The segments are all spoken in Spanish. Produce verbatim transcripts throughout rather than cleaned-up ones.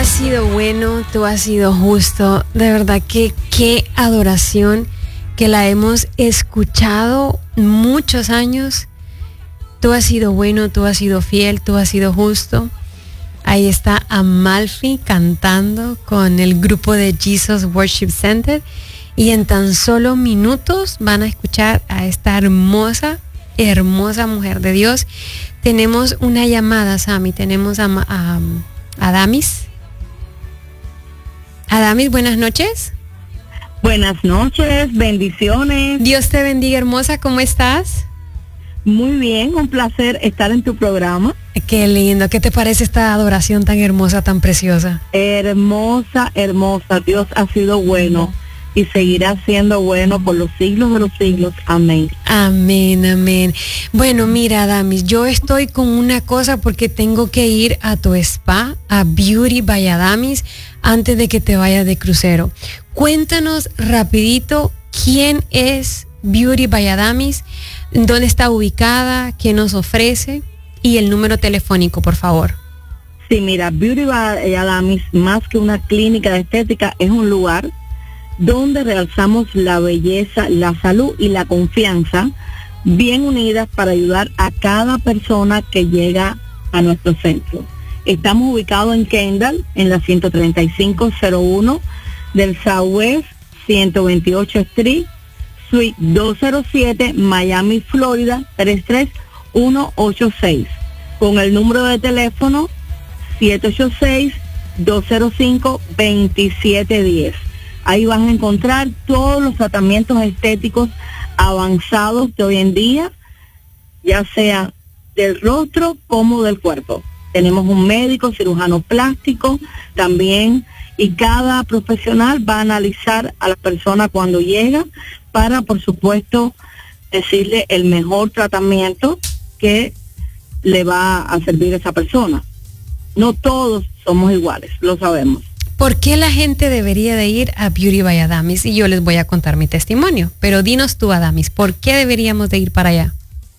has sido bueno, tú has sido justo. De verdad que qué adoración que la hemos escuchado muchos años. Tú has sido bueno, tú has sido fiel, tú has sido justo. Ahí está Amalfi cantando con el grupo de Jesus Worship Center. Y en tan solo minutos van a escuchar a esta hermosa, hermosa mujer de Dios. Tenemos una llamada, Sammy. Tenemos a, a, a Adamis. Adamis, buenas noches. Buenas noches, bendiciones. Dios te bendiga, hermosa. ¿Cómo estás? Muy bien, un placer estar en tu programa. Qué lindo. ¿Qué te parece esta adoración tan hermosa, tan preciosa? Hermosa, hermosa. Dios ha sido bueno y seguirá siendo bueno por los siglos de los siglos. Amén. Amén, amén. Bueno, mira, Adamis, yo estoy con una cosa porque tengo que ir a tu spa, a Beauty by Adamis, antes de que te vayas de crucero. Cuéntanos rapidito quién es Beauty by Adamis, dónde está ubicada, qué nos ofrece y el número telefónico, por favor. Sí, mira, Beauty by Adamis, más que una clínica de estética, es un lugar donde realzamos la belleza, la salud y la confianza bien unidas para ayudar a cada persona que llega a nuestro centro. Estamos ubicados en Kendall, en la ciento treinta y cinco cero uno del Southwest ciento veintiocho Street, Suite doscientos siete, Miami, Florida, tres tres uno ocho seis, con el número de teléfono siete ocho seis, dos cero cinco, dos siete uno cero. Ahí vas a encontrar todos los tratamientos estéticos avanzados de hoy en día, ya sea del rostro como del cuerpo. Tenemos un médico, cirujano plástico también, y cada profesional va a analizar a la persona cuando llega para, por supuesto, decirle el mejor tratamiento que le va a servir a esa persona. No todos somos iguales, lo sabemos. ¿Por qué la gente debería de ir a Beauty by Adamis? Y yo les voy a contar mi testimonio, pero dinos tú, Adamis, ¿por qué deberíamos de ir para allá?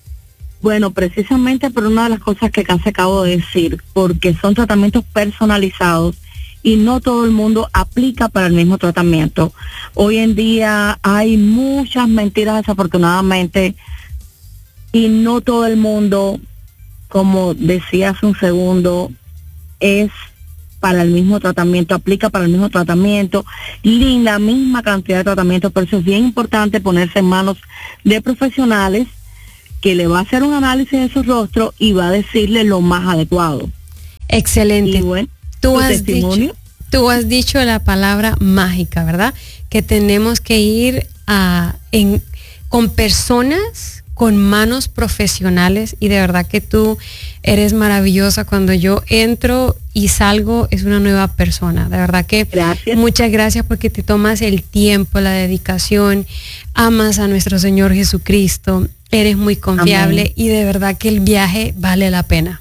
Bueno, precisamente por una de las cosas que casi acabo de decir, porque son tratamientos personalizados y no todo el mundo aplica para el mismo tratamiento. Hoy en día hay muchas mentiras, desafortunadamente, y no todo el mundo, como decía hace un segundo, es para el mismo tratamiento, aplica para el mismo tratamiento, y la misma cantidad de tratamiento. Por eso es bien importante ponerse en manos de profesionales que le va a hacer un análisis de su rostro y va a decirle lo más adecuado. Excelente. Y bueno, tú has dicho, tú has dicho la palabra mágica, ¿verdad? Que tenemos que ir a en con personas con manos profesionales, y de verdad que tú eres maravillosa. Cuando yo entro y salgo es una nueva persona. De verdad que gracias. Muchas gracias porque te tomas el tiempo, la dedicación, amas a nuestro Señor Jesucristo, eres muy confiable. Amén. Y de verdad que el viaje vale la pena.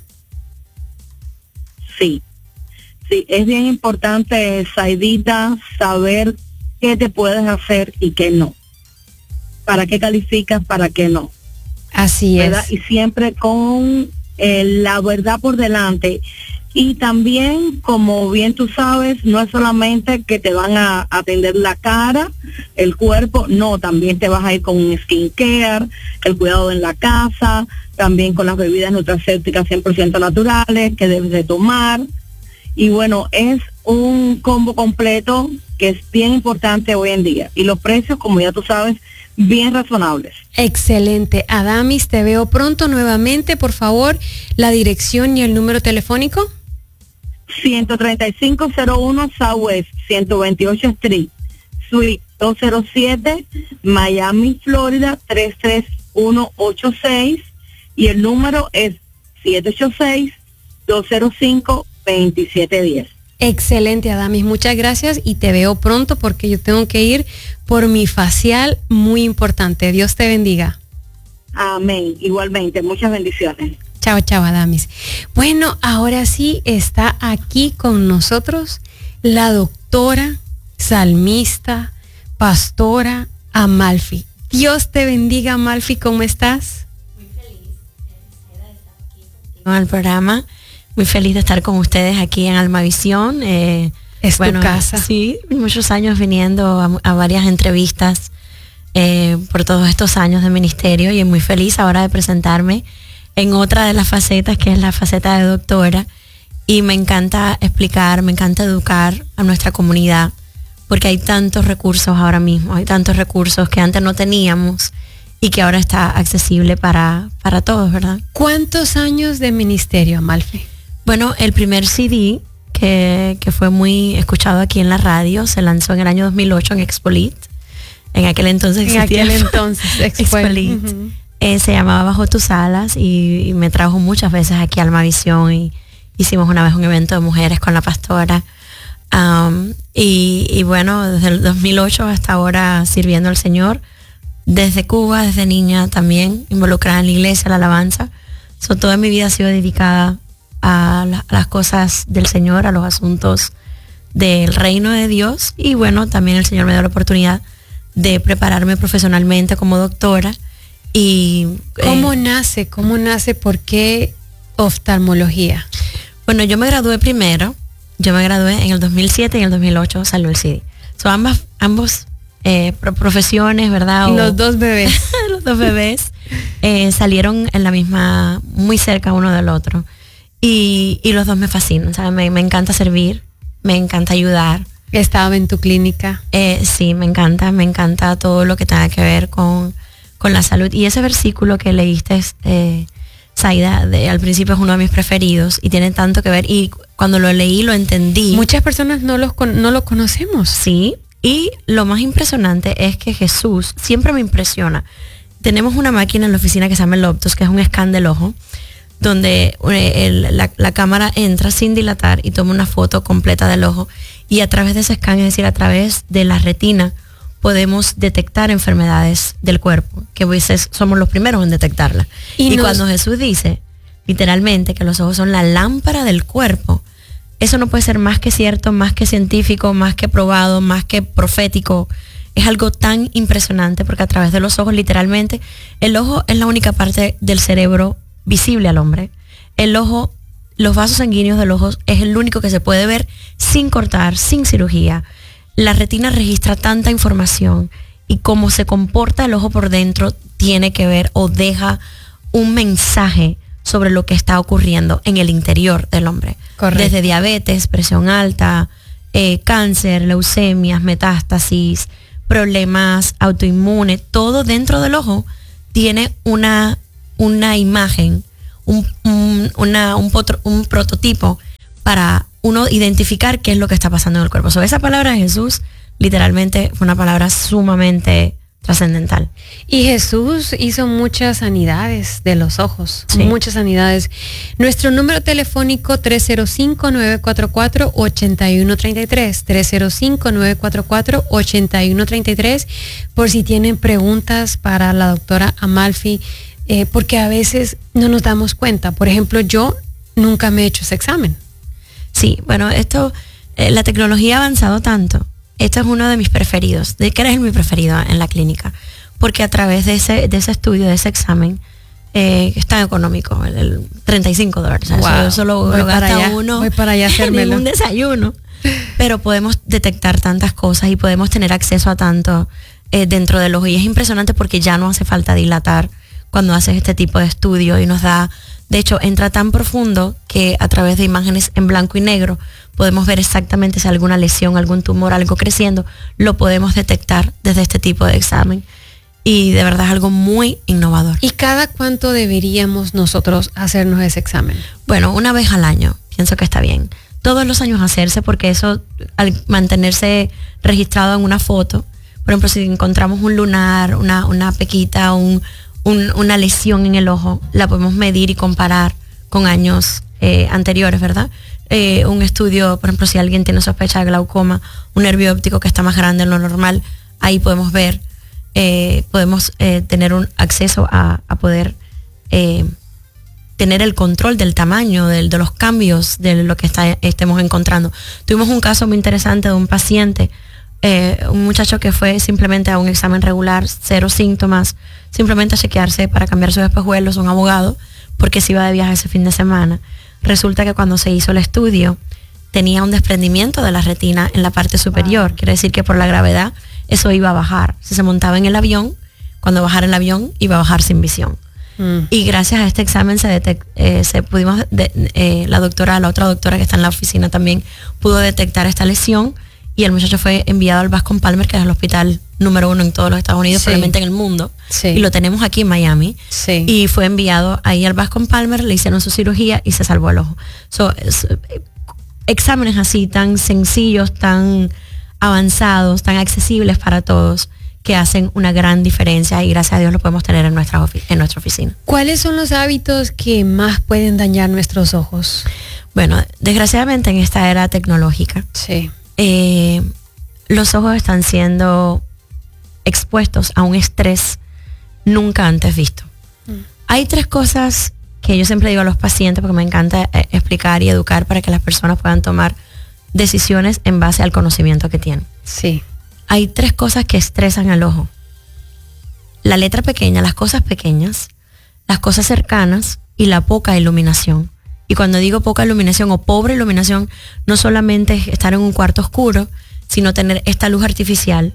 Sí, sí, es bien importante, Saidita, saber qué te puedes hacer y qué no. Para qué calificas, para qué no. Así ¿verdad? es. Y siempre con eh, la verdad por delante. Y también, como bien tú sabes, no es solamente que te van a atender la cara, el cuerpo, no, también te vas a ir con un skincare, el cuidado en la casa, también con las bebidas nutracéuticas cien por ciento naturales que debes de tomar. Y bueno, es un combo completo que es bien importante hoy en día. Y los precios, como ya tú sabes, bien razonables. Excelente. Adamis, te veo pronto nuevamente. Por favor, la dirección y el número telefónico. ciento treinta y cinco cero uno Southwest ciento veintiocho Street, Suite doscientos siete, Miami, Florida, tres tres uno ocho seis, y el número es siete ocho seis, dos cero cinco, dos siete uno cero. Excelente, Adamis, muchas gracias y te veo pronto porque yo tengo que ir por mi facial muy importante. Dios te bendiga. Amén, igualmente, muchas bendiciones. Chao, chao, Adamis. Bueno, ahora sí está aquí con nosotros la doctora, salmista, pastora Amalfi. Dios te bendiga, Amalfi, ¿cómo estás? Muy feliz de estar aquí contigo en el programa. muy feliz de estar con ustedes aquí en Almavisión. Eh, es bueno, tu casa. Sí, muchos años viniendo a, a varias entrevistas eh, por todos estos años de ministerio, y muy feliz ahora de presentarme en otra de las facetas, que es la faceta de doctora. Y me encanta explicar, me encanta educar a nuestra comunidad, porque hay tantos recursos ahora mismo, hay tantos recursos que antes no teníamos y que ahora está accesible para, para todos, ¿verdad? ¿Cuántos años de ministerio, Amalfi? Bueno, el primer C D que, que fue muy escuchado aquí en la radio se lanzó en el año dos mil ocho en Expolit. En aquel entonces En existía aquel entonces Expolit. Uh-huh. eh, se llamaba Bajo tus alas, y, y me trajo muchas veces aquí a Almavisión, y hicimos una vez un evento de mujeres con la pastora. Um, y, y bueno, desde el dos mil ocho hasta ahora sirviendo al Señor, desde Cuba, desde niña también, involucrada en la iglesia, la alabanza. So, toda mi vida ha sido dedicada a, la, a las cosas del Señor, a los asuntos del reino de Dios. Y bueno, también el Señor me dio la oportunidad de prepararme profesionalmente como doctora. Y ¿Cómo eh, nace? ¿Cómo nace? ¿Por qué oftalmología? Bueno, yo me gradué primero. Yo me gradué en el dos mil siete y en el dos mil ocho salió el C D. Son ambas, ambos eh, pro- profesiones, ¿verdad? O, los dos bebés. los dos bebés eh, salieron en la misma, muy cerca uno del otro. Y, y los dos me fascinan, ¿sabes? Me, me encanta servir, me encanta ayudar. Estaba en tu clínica. Eh, sí, me encanta, me encanta todo lo que tenga que ver con, con la salud. Y ese versículo que leíste, eh, Zaida, de, al principio es uno de mis preferidos y tiene tanto que ver, y cuando lo leí lo entendí. Muchas personas no, los con, no lo conocemos. Sí, y lo más impresionante es que Jesús siempre me impresiona. Tenemos una máquina en la oficina que se llama el Optos, que es un escán del ojo, donde el, la, la cámara entra sin dilatar y toma una foto completa del ojo, y a través de ese escán, es decir, a través de la retina, podemos detectar enfermedades del cuerpo, que a veces somos los primeros en detectarlas. Y, y nos... cuando Jesús dice, literalmente, que los ojos son la lámpara del cuerpo, eso no puede ser más que cierto, más que científico, más que probado, más que profético. Es algo tan impresionante, porque a través de los ojos, literalmente, el ojo es la única parte del cerebro visible al hombre. El ojo, los vasos sanguíneos del ojo es el único que se puede ver sin cortar, sin cirugía. La retina registra tanta información, y cómo se comporta el ojo por dentro tiene que ver o deja un mensaje sobre lo que está ocurriendo en el interior del hombre. Correcto. Desde diabetes, presión alta, eh, cáncer, leucemias, metástasis, problemas autoinmunes, todo dentro del ojo tiene una, una imagen, un, un, una, un, potro, un prototipo para uno identificar qué es lo que está pasando en el cuerpo. So, esa palabra de Jesús literalmente fue una palabra sumamente trascendental. Y Jesús hizo muchas sanidades de los ojos, sí. muchas sanidades. Nuestro número telefónico tres cero cinco, nueve cuatro cuatro, ocho uno tres tres, tres cero cinco, nueve cuatro cuatro, ocho uno tres tres, por si tienen preguntas para la doctora Amalfi, eh, porque a veces no nos damos cuenta. Por ejemplo, yo nunca me he hecho ese examen. Sí, bueno, esto, eh, la tecnología ha avanzado tanto. Este es uno de mis preferidos. ¿De qué eres mi preferido en la clínica? Porque a través de ese, de ese estudio, de ese examen, eh, es tan económico, el, el treinta y cinco dólares. Wow. Eso, eso lo, lo gasta allá, uno voy para allá en un desayuno. Pero podemos detectar tantas cosas y podemos tener acceso a tanto eh, dentro del ojo. Y es impresionante porque ya no hace falta dilatar cuando haces este tipo de estudio, y nos da... De hecho, entra tan profundo que a través de imágenes en blanco y negro podemos ver exactamente si hay alguna lesión, algún tumor, algo creciendo. Lo podemos detectar desde este tipo de examen. Y de verdad es algo muy innovador. ¿Y cada cuánto deberíamos nosotros hacernos ese examen? Bueno, una vez al año, pienso que está bien. Todos los años hacerse, porque eso, al mantenerse registrado en una foto, por ejemplo, si encontramos un lunar, una, una pequita, un... Un, una lesión en el ojo, la podemos medir y comparar con años eh, anteriores, ¿verdad? Eh, un estudio, por ejemplo, si alguien tiene sospecha de glaucoma, un nervio óptico que está más grande de lo normal, ahí podemos ver, eh, podemos eh, tener un acceso a, a poder eh, tener el control del tamaño, del, de los cambios de lo que está, estemos encontrando. Tuvimos un caso muy interesante de un paciente, Eh, un muchacho que fue simplemente a un examen regular, cero síntomas, simplemente a chequearse para cambiar sus espejuelos, un abogado, porque se iba de viaje ese fin de semana. Resulta que cuando se hizo el estudio tenía un desprendimiento de la retina en la parte superior. Wow. Quiere decir que por la gravedad eso iba a bajar. Si se montaba en el avión, cuando bajara el avión iba a bajar sin visión. Mm. Y gracias a este examen se, detect, eh, se pudimos, de, eh, la doctora, la otra doctora que está en la oficina también pudo detectar esta lesión y el muchacho fue enviado al Bascom Palmer, que es el hospital número uno en todos los Estados Unidos, sí. probablemente en el mundo. Sí. Y lo tenemos aquí en Miami. Sí. Y fue enviado ahí al Bascom Palmer, le hicieron su cirugía y se salvó el ojo. So, es, exámenes así tan sencillos, tan avanzados, tan accesibles para todos, que hacen una gran diferencia y gracias a Dios lo podemos tener en nuestra, en nuestra oficina. ¿Cuáles son los hábitos que más pueden dañar nuestros ojos? Bueno, desgraciadamente en esta era tecnológica, sí. eh, los ojos están siendo expuestos a un estrés nunca antes visto. Mm. Hay tres cosas que yo siempre digo a los pacientes, porque me encanta eh, explicar y educar para que las personas puedan tomar decisiones en base al conocimiento que tienen. Sí. Hay tres cosas que estresan al ojo. La letra pequeña, las cosas pequeñas, las cosas cercanas y la poca iluminación. Y cuando digo poca iluminación o pobre iluminación, no solamente es estar en un cuarto oscuro, sino tener esta luz artificial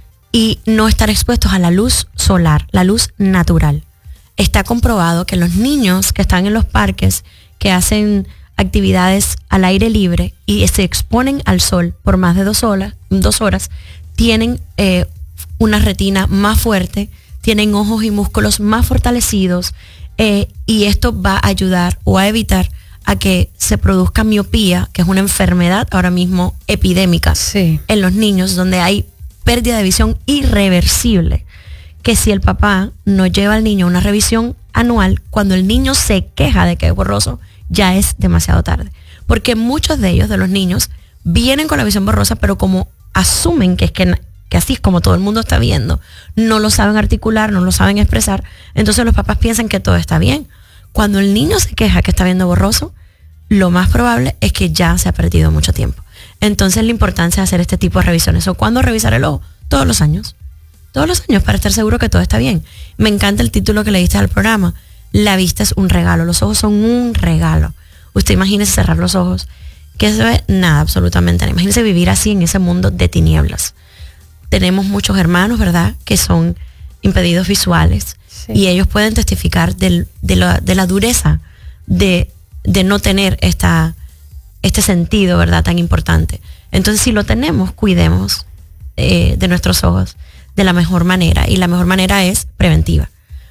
y no estar expuestos a la luz solar, la luz natural. Está comprobado que los niños que están en los parques, que hacen actividades al aire libre y se exponen al sol por más de dos horas, dos horas tienen eh, una retina más fuerte, tienen ojos y músculos más fortalecidos eh, y esto va a ayudar o a evitar a que se produzca miopía, que es una enfermedad ahora mismo epidémica sí. en los niños, donde hay pérdida de visión irreversible, que si el papá no lleva al niño a una revisión anual, cuando el niño se queja de que es borroso, ya es demasiado tarde. Porque muchos de ellos, de los niños, vienen con la visión borrosa, pero como asumen que es que, que así es como todo el mundo está viendo, no lo saben articular, no lo saben expresar, entonces los papás piensan que todo está bien. Cuando el niño se queja que está viendo borroso, lo más probable es que ya se ha perdido mucho tiempo. Entonces la importancia de hacer este tipo de revisiones. ¿O cuándo revisar el ojo? Todos los años. Todos los años para estar seguro que todo está bien. Me encanta el título que le diste al programa. La vista es un regalo, los ojos son un regalo. Usted imagínese cerrar los ojos, que se ve nada, absolutamente nada. Imagínese vivir así en ese mundo de tinieblas. Tenemos muchos hermanos, ¿verdad?, que son impedidos visuales sí. y ellos pueden testificar del, de, la, de la dureza de, de no tener esta, este sentido, ¿verdad?, tan importante. Entonces, si lo tenemos, cuidemos eh, de nuestros ojos de la mejor manera, y la mejor manera es preventiva.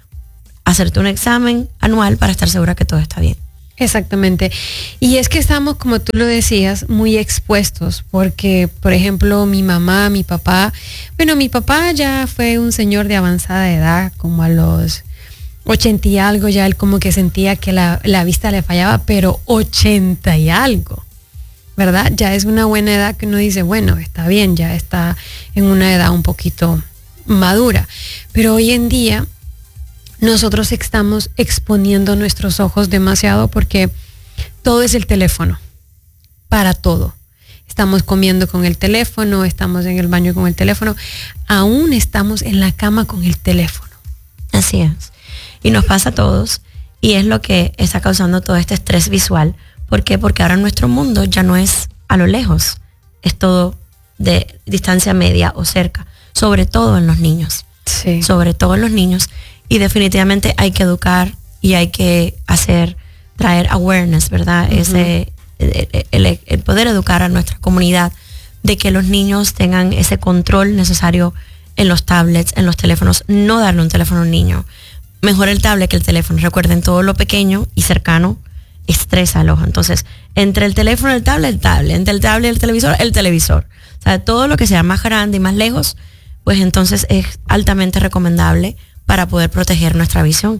Hacerte un examen anual para estar segura que todo está bien. Exactamente. Y es que estamos, como tú lo decías, muy expuestos, porque, por ejemplo, mi mamá, mi papá, bueno, mi papá ya fue un señor de avanzada edad, como a los ochenta y algo, ya él como que sentía que la, la vista le fallaba, pero ochenta y algo, ¿verdad? Ya es una buena edad que uno dice, bueno, está bien, ya está en una edad un poquito madura. Pero hoy en día nosotros estamos exponiendo nuestros ojos demasiado porque todo es el teléfono, para todo. Estamos comiendo con el teléfono, estamos en el baño con el teléfono, aún estamos en la cama con el teléfono. Así es. Y nos pasa a todos, y es lo que está causando todo este estrés visual. ¿Por qué? Porque ahora nuestro mundo ya no es a lo lejos, es todo de distancia media o cerca, sobre todo en los niños. Sí. Sobre todo en los niños. Y definitivamente hay que educar y hay que hacer, traer awareness, ¿verdad? Uh-huh. Ese, el, el, el poder educar a nuestra comunidad de que los niños tengan ese control necesario en los tablets, en los teléfonos. No darle un teléfono a un niño. Mejor el tablet que el teléfono. Recuerden, todo lo pequeño y cercano estresa el ojo. Entonces, entre el teléfono y el tablet, el tablet. Entre el tablet y el televisor, el televisor. O sea, todo lo que sea más grande y más lejos, pues entonces es altamente recomendable para poder proteger nuestra visión.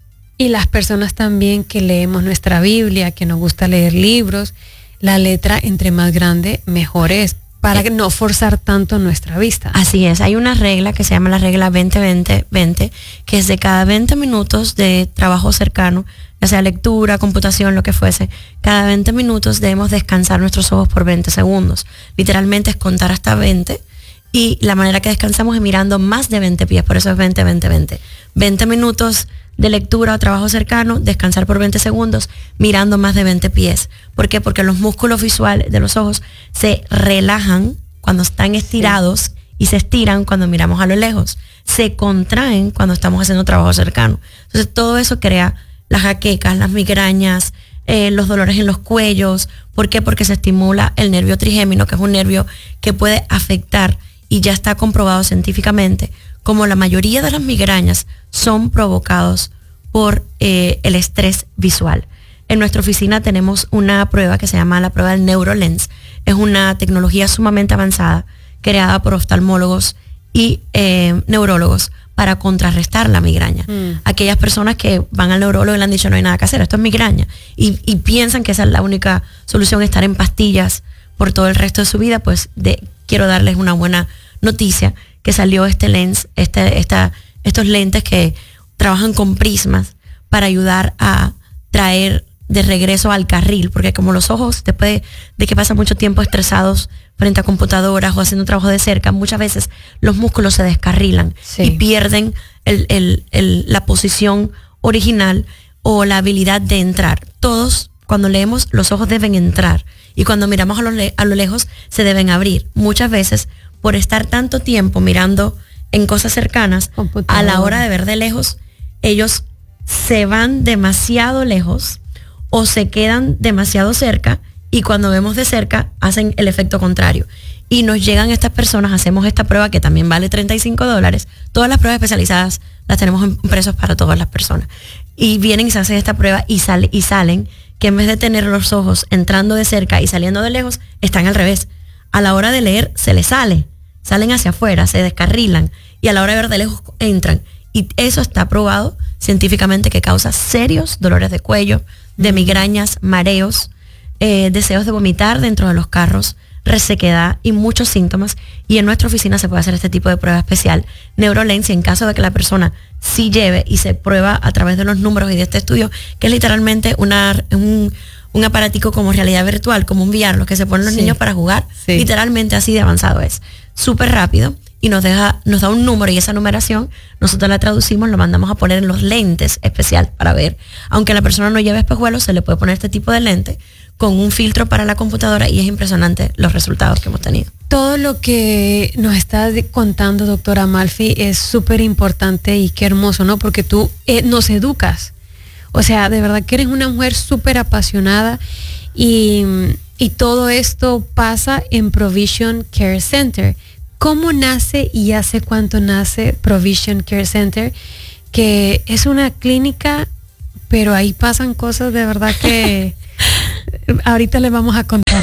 Y las personas también que leemos nuestra Biblia, que nos gusta leer libros, la letra entre más grande, mejor es, para eh, no forzar tanto nuestra vista. Así es, hay una regla que se llama la regla veinte veinte veinte, que es de cada veinte minutos de trabajo cercano, ya sea lectura, computación, lo que fuese, cada veinte minutos debemos descansar nuestros ojos por veinte segundos. Literalmente es contar hasta veinte Y la manera que descansamos es mirando más de veinte pies, por eso es veinte, veinte, veinte. veinte minutos de lectura o trabajo cercano, descansar por veinte segundos, mirando más de veinte pies. ¿Por qué? Porque los músculos visuales de los ojos se relajan cuando están estirados, sí, y se estiran cuando miramos a lo lejos. Se contraen cuando estamos haciendo trabajo cercano. Entonces todo eso crea las jaquecas, las migrañas, eh, los dolores en los cuellos. ¿Por qué? Porque se estimula el nervio trigémino, que es un nervio que puede afectar, y ya está comprobado científicamente, como la mayoría de las migrañas son provocados por eh, el estrés visual. En nuestra oficina tenemos una prueba que se llama la prueba del NeuroLens. Es una tecnología sumamente avanzada creada por oftalmólogos y eh, neurólogos para contrarrestar la migraña. Mm. Aquellas personas que van al neurólogo y le han dicho no hay nada que hacer, esto es migraña, y, y piensan que esa es la única solución, estar en pastillas por todo el resto de su vida, pues de, quiero darles una buena noticia, que salió este lens, este, esta, estos lentes que trabajan con prismas para ayudar a traer de regreso al carril, porque como los ojos, después de que pasan mucho tiempo estresados frente a computadoras o haciendo trabajo de cerca, muchas veces los músculos se descarrilan, sí, y pierden el, el, el, la posición original o la habilidad de entrar. Todos, cuando leemos, los ojos deben entrar, y cuando miramos a lo, le- a lo lejos se deben abrir. Muchas veces, por estar tanto tiempo mirando en cosas cercanas, a la hora de ver de lejos, ellos se van demasiado lejos o se quedan demasiado cerca, y cuando vemos de cerca hacen el efecto contrario. Y nos llegan estas personas, hacemos esta prueba que también vale treinta y cinco dólares. Todas las pruebas especializadas las tenemos en precios para todas las personas. Y vienen y se hacen esta prueba y, sale, y salen que en vez de tener los ojos entrando de cerca y saliendo de lejos, están al revés. A la hora de leer se les sale, salen hacia afuera, se descarrilan, y a la hora de ver de lejos entran. Y eso está probado científicamente que causa serios dolores de cuello, de migrañas, mareos, eh, deseos de vomitar dentro de los carros, resequedad y muchos síntomas. Y en nuestra oficina se puede hacer este tipo de prueba especial, NeuroLens, y en caso de que la persona sí lleve y se prueba a través de los números y de este estudio, que es literalmente una, un, un aparatico como realidad virtual, como un V R, los que se ponen los sí. niños para jugar, sí. literalmente así de avanzado es. Súper rápido, y nos deja, nos da un número, y esa numeración nosotros la traducimos, lo mandamos a poner en los lentes especial para ver. Aunque la persona no lleve espejuelos, se le puede poner este tipo de lente con un filtro para la computadora, y es impresionante los resultados que hemos tenido. Todo lo que nos está contando, doctora Amalfi, es súper importante, y qué hermoso, ¿no? Porque tú eh, nos educas. O sea, de verdad que eres una mujer súper apasionada, y, y todo esto pasa en Provision Care Center. ¿Cómo nace y hace cuánto nace Provision Care Center? Que es una clínica, pero ahí pasan cosas de verdad que ahorita les vamos a contar.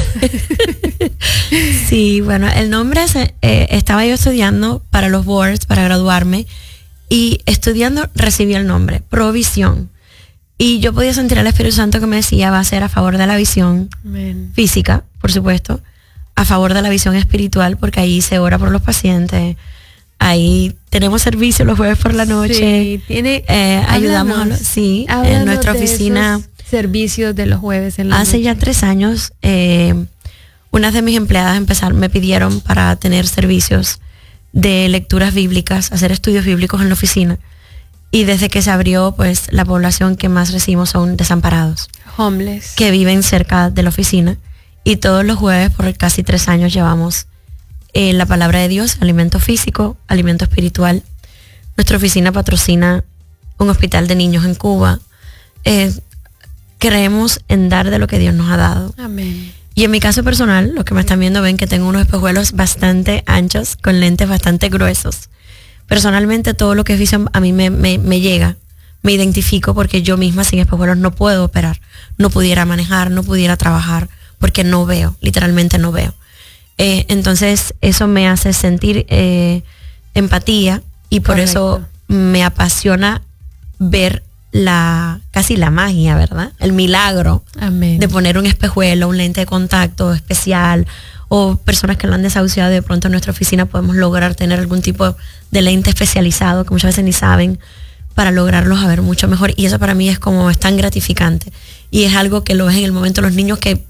Sí, bueno, el nombre es, eh, estaba yo estudiando para los boards, para graduarme, y estudiando recibí el nombre, Provisión. Y yo podía sentir al Espíritu Santo que me decía, va a ser a favor de la visión Amen. Física, por supuesto, a favor de la visión espiritual, porque ahí se ora por los pacientes, ahí tenemos servicio los jueves por la noche, sí, tiene, eh, ayudamos a los, sí, en nuestra oficina. Servicios de los jueves en la Hace noche. ya tres años, eh, unas de mis empleadas empezaron, me pidieron para tener servicios de lecturas bíblicas, hacer estudios bíblicos en la oficina. Y desde que se abrió, pues la población que más recibimos son desamparados. Homeless. Que viven cerca de la oficina. Y todos los jueves por casi tres años llevamos eh, la palabra de Dios, alimento físico, alimento espiritual. Nuestra oficina patrocina un hospital de niños en Cuba. Eh, creemos en dar de lo que Dios nos ha dado. Amén. Y en mi caso personal, los que me están viendo ven que tengo unos espejuelos bastante anchos, con lentes bastante gruesos. Personalmente todo lo que es visión a mí me, me, me llega, me identifico, porque yo misma sin espejuelos no puedo operar, no pudiera manejar, no pudiera trabajar, porque no veo, literalmente no veo. Eh, entonces eso me hace sentir eh, empatía, y por Correcto. Eso me apasiona ver la casi la magia, ¿verdad? El milagro Amén. De poner un espejuelo, un lente de contacto especial, o personas que lo han desahuciado, y de pronto en nuestra oficina podemos lograr tener algún tipo de lente especializado que muchas veces ni saben, para lograrlos a ver mucho mejor. Y eso para mí es como es tan gratificante, y es algo que lo ves en el momento los niños que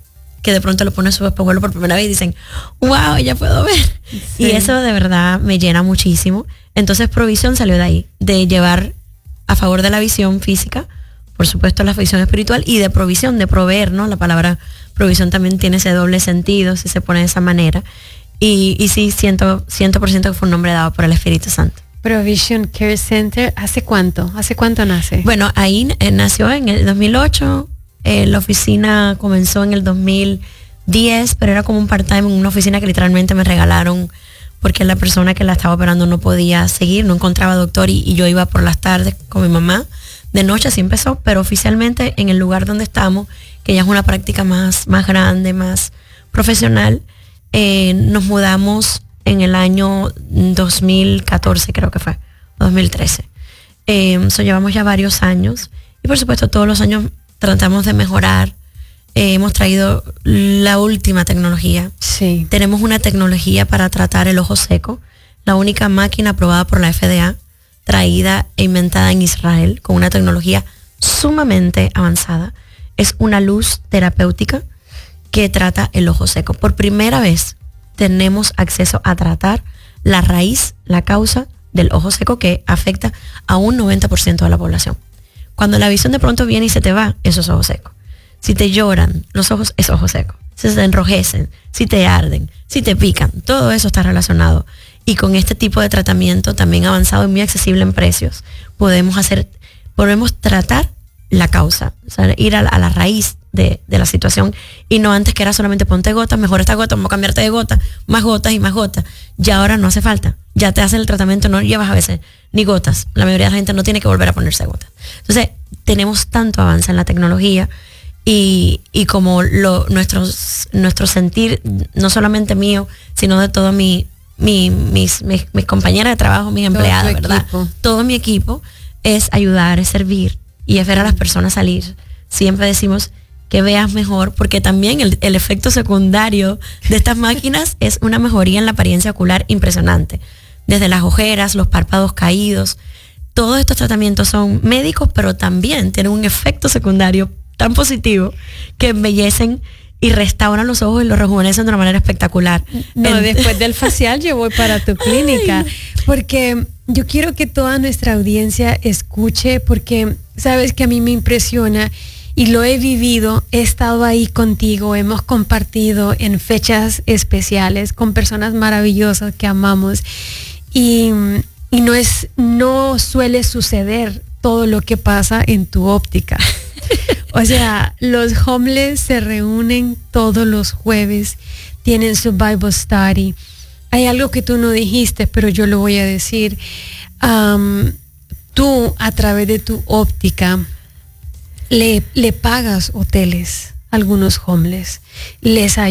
que de pronto lo pone su espejuelo por primera vez y dicen, wow, ya puedo ver. Sí. Y eso de verdad me llena muchísimo. Entonces Provisión salió de ahí, de llevar a favor de la visión física, por supuesto la visión espiritual, y de provisión, de proveer, ¿no? La palabra provisión también tiene ese doble sentido, si se pone de esa manera. Y, y sí, siento, ciento por ciento que fue un nombre dado por el Espíritu Santo. Provision Care Center, ¿hace cuánto? ¿Hace cuánto nace? Bueno, ahí eh, nació en el dos mil ocho, eh, la oficina comenzó en el dos mil diez, pero era como un part-time en una oficina que literalmente me regalaron porque la persona que la estaba operando no podía seguir, no encontraba doctor y, y yo iba por las tardes con mi mamá. De noche así empezó, pero oficialmente en el lugar donde estamos, que ya es una práctica más, más grande, más profesional, eh, nos mudamos en el año dos mil catorce, creo que fue, dos mil trece. Eh, so llevamos ya varios años y por supuesto todos los años tratamos de mejorar. Eh, hemos traído la última tecnología. Sí. Tenemos una tecnología para tratar el ojo seco, la única máquina aprobada por la F D A, traída e inventada en Israel, con una tecnología sumamente avanzada. Es una luz terapéutica que trata el ojo seco. Por primera vez tenemos acceso a tratar la raíz, la causa del ojo seco que afecta a un noventa por ciento de la población. Cuando la visión de pronto viene y se te va, eso es ojo seco. Si te lloran los ojos, es ojo seco. Si se enrojecen, si te arden, si te pican, todo eso está relacionado. Y con este tipo de tratamiento también avanzado y muy accesible en precios, podemos hacer, podemos tratar la causa, o sea, ir a la, a la raíz de, de la situación, y no antes que era solamente ponte gotas, mejor esta gota, vamos a cambiarte de gota, más gotas y más gotas. Ya ahora no hace falta, ya te hacen el tratamiento, no llevas a veces ni gotas, la mayoría de la gente no tiene que volver a ponerse gotas. Entonces tenemos tanto avance en la tecnología y, y como lo, nuestros, nuestro sentir, no solamente mío, sino de todo mi, mi mis, mis, mis compañeras de trabajo, mis empleadas, ¿verdad? Equipo. Todo mi equipo es ayudar, es servir y es ver a las personas salir. Siempre decimos que veas mejor, porque también el, el efecto secundario de estas máquinas es una mejoría en la apariencia ocular impresionante. Desde las ojeras, los párpados caídos, todos estos tratamientos son médicos, pero también tienen un efecto secundario tan positivo que embellecen y restauran los ojos y los rejuvenecen de una manera espectacular. No, en... después del facial yo voy para tu clínica. Ay, porque yo quiero que toda nuestra audiencia escuche, porque sabes que a mí me impresiona y lo he vivido, he estado ahí contigo, hemos compartido en fechas especiales con personas maravillosas que amamos y, y no es, no suele suceder todo lo que pasa en tu óptica. O sea, los homeless se reúnen todos los jueves, tienen su Bible study. Hay algo que tú no dijiste, pero yo lo voy a decir. Um, tú, a través de tu óptica, le, le pagas hoteles a algunos homeless, les ayudas.